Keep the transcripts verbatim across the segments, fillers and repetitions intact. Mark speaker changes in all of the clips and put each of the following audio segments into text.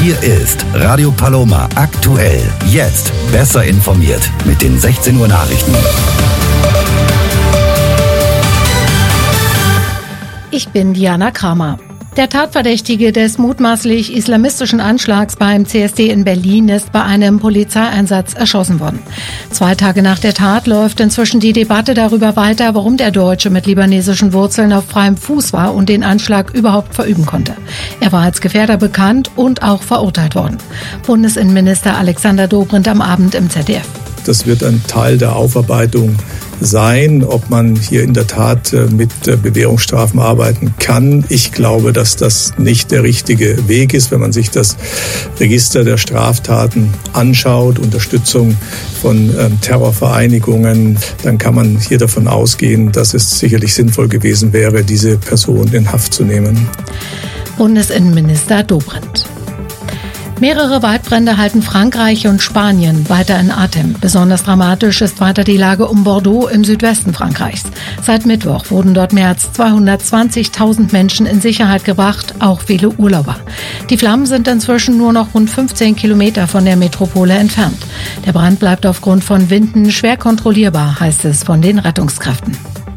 Speaker 1: Hier ist Radio Paloma aktuell. Jetzt besser informiert mit den sechzehn Uhr Nachrichten.
Speaker 2: Ich bin Diana Kramer. Der Tatverdächtige des mutmaßlich islamistischen Anschlags beim C S D in Berlin ist bei einem Polizeieinsatz erschossen worden. Zwei Tage nach der Tat läuft inzwischen die Debatte darüber weiter, warum der Deutsche mit libanesischen Wurzeln auf freiem Fuß war und den Anschlag überhaupt verüben konnte. Er war als Gefährder bekannt und auch verurteilt worden. Bundesinnenminister Alexander Dobrindt am Abend im Z D F.
Speaker 3: Das wird ein Teil der Aufarbeitung sein, ob man hier in der Tat mit Bewährungsstrafen arbeiten kann. Ich glaube, dass das nicht der richtige Weg ist, wenn man sich das Register der Straftaten anschaut, Unterstützung von ähm, Terrorvereinigungen, dann kann man hier davon ausgehen, dass es sicherlich sinnvoll gewesen wäre, diese Person in Haft zu nehmen.
Speaker 2: Bundesinnenminister Dobrindt. Mehrere Waldbrände halten Frankreich und Spanien weiter in Atem. Besonders dramatisch ist weiter die Lage um Bordeaux im Südwesten Frankreichs. Seit Mittwoch wurden dort mehr als zweihundertzwanzigtausend Menschen in Sicherheit gebracht, auch viele Urlauber. Die Flammen sind inzwischen nur noch rund fünfzehn Kilometer von der Metropole entfernt. Der Brand bleibt aufgrund von Winden schwer kontrollierbar, heißt es von den Rettungskräften.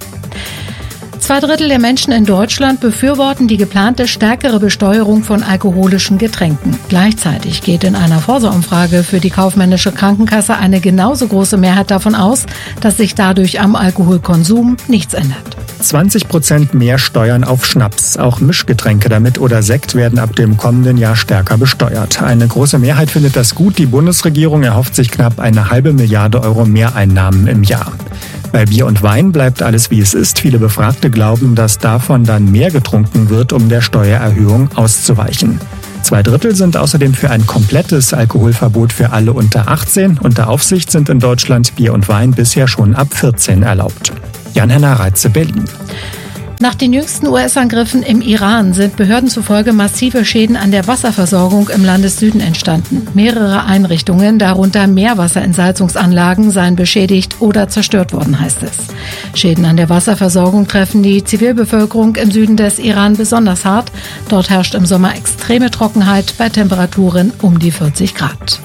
Speaker 2: Zwei Drittel der Menschen in Deutschland befürworten die geplante stärkere Besteuerung von alkoholischen Getränken. Gleichzeitig geht in einer Forsa-Umfrage für die kaufmännische Krankenkasse eine genauso große Mehrheit davon aus, dass sich dadurch am Alkoholkonsum nichts ändert.
Speaker 4: zwanzig Prozent mehr Steuern auf Schnaps. Auch Mischgetränke damit oder Sekt werden ab dem kommenden Jahr stärker besteuert. Eine große Mehrheit findet das gut. Die Bundesregierung erhofft sich knapp eine halbe Milliarde Euro Mehreinnahmen im Jahr. Bei Bier und Wein bleibt alles wie es ist. Viele Befragte glauben, dass davon dann mehr getrunken wird, um der Steuererhöhung auszuweichen. Zwei Drittel sind außerdem für ein komplettes Alkoholverbot für alle unter achtzehn. Unter Aufsicht sind in Deutschland Bier und Wein bisher schon ab vierzehn erlaubt. Jan-Henner Reitze, Berlin.
Speaker 2: Nach den jüngsten U S-Angriffen im Iran sind Behörden zufolge massive Schäden an der Wasserversorgung im Landessüden entstanden. Mehrere Einrichtungen, darunter Meerwasserentsalzungsanlagen, seien beschädigt oder zerstört worden, heißt es. Schäden an der Wasserversorgung treffen die Zivilbevölkerung im Süden des Iran besonders hart. Dort herrscht im Sommer extreme Trockenheit bei Temperaturen um die vierzig Grad.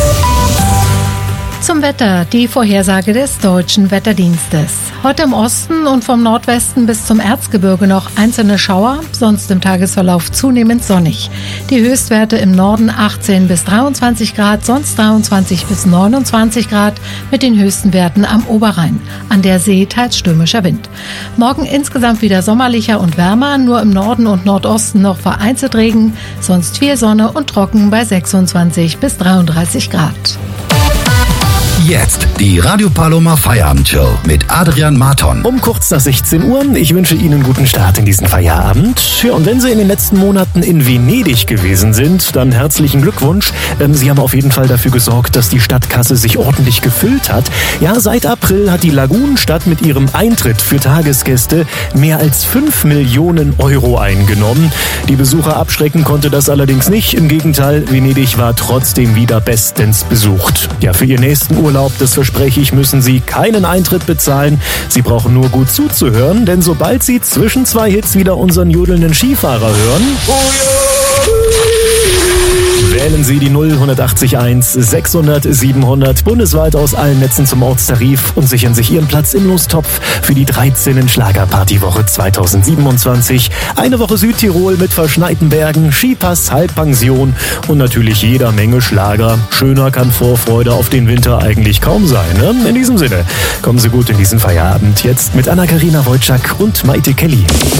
Speaker 2: Zum Wetter, die Vorhersage des Deutschen Wetterdienstes. Heute im Osten und vom Nordwesten bis zum Erzgebirge noch einzelne Schauer, sonst im Tagesverlauf zunehmend sonnig. Die Höchstwerte im Norden achtzehn bis dreiundzwanzig Grad, sonst dreiundzwanzig bis neunundzwanzig Grad mit den höchsten Werten am Oberrhein. An der See teils stürmischer Wind. Morgen insgesamt wieder sommerlicher und wärmer, nur im Norden und Nordosten noch vereinzelt Regen, sonst viel Sonne und trocken bei sechsundzwanzig bis dreiunddreißig Grad.
Speaker 1: Jetzt die Radio Paloma Feierabendshow mit Adrian Marton.
Speaker 5: Um kurz nach sechzehn Uhr. Ich wünsche Ihnen einen guten Start in diesen Feierabend. Ja, und wenn Sie in den letzten Monaten in Venedig gewesen sind, dann herzlichen Glückwunsch. Ähm, Sie haben auf jeden Fall dafür gesorgt, dass die Stadtkasse sich ordentlich gefüllt hat. Ja, seit April hat die Lagunenstadt mit ihrem Eintritt für Tagesgäste mehr als fünf Millionen Euro eingenommen. Die Besucher abschrecken konnte das allerdings nicht. Im Gegenteil, Venedig war trotzdem wieder bestens besucht. Ja, für Ihren nächsten Urlaub, das verspreche ich, müssen Sie keinen Eintritt bezahlen. Sie brauchen nur gut zuzuhören, denn sobald Sie zwischen zwei Hits wieder unseren jodelnden Skifahrer hören, wählen Sie die null acht eins sechshundert siebenhundert bundesweit aus allen Netzen zum Ortstarif und sichern sich Ihren Platz im Lostopf für die dreizehnte Schlagerpartywoche zweitausendsiebenundzwanzig. Eine Woche Südtirol mit verschneiten Bergen, Skipass, Halbpension und natürlich jeder Menge Schlager. Schöner kann Vorfreude auf den Winter eigentlich kaum sein, ne? In diesem Sinne, kommen Sie gut in diesen Feierabend. Jetzt mit Anna-Karina Wojcik und Maite Kelly.